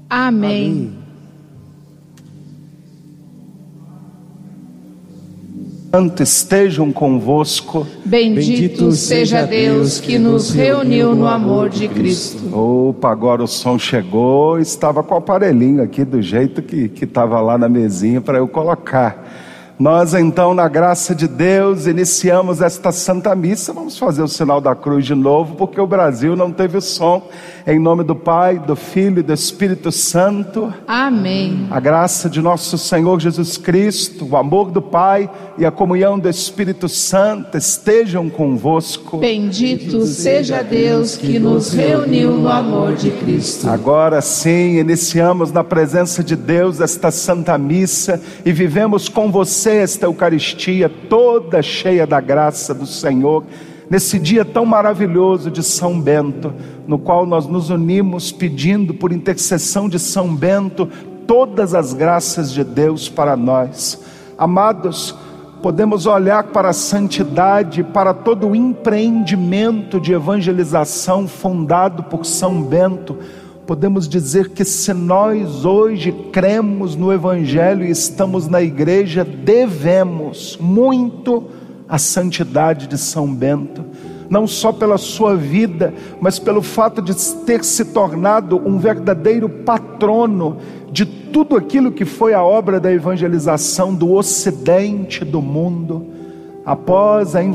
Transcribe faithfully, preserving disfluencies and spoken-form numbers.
Amém. Amém. Santo estejam convosco. Bendito seja Deus que nos reuniu no amor de Cristo. Opa, agora o som chegou. Estava com o aparelhinho aqui do jeito que que estava lá na mesinha para eu colocar. Nós então, na graça de Deus, iniciamos esta Santa Missa. Vamos fazer o sinal da cruz de novo, porque o Brasil não teve o som. Em nome do Pai, do Filho e do Espírito Santo. Amém. A graça de nosso Senhor Jesus Cristo, o amor do Pai e a comunhão do Espírito Santo estejam convosco. Bendito seja Deus que nos reuniu no amor de Cristo. Agora sim, iniciamos na presença de Deus esta Santa Missa e vivemos com você esta Eucaristia toda cheia da graça do Senhor, nesse dia tão maravilhoso de São Bento, no qual nós nos unimos pedindo por intercessão de São Bento todas as graças de Deus para nós. Amados, podemos olhar para a santidade, para todo o empreendimento de evangelização fundado por São Bento. Podemos dizer que se nós hoje cremos no Evangelho e estamos na igreja, devemos muito à santidade de São Bento. Não só pela sua vida, mas pelo fato de ter se tornado um verdadeiro patrono de tudo aquilo que foi a obra da evangelização do Ocidente, do mundo. Após a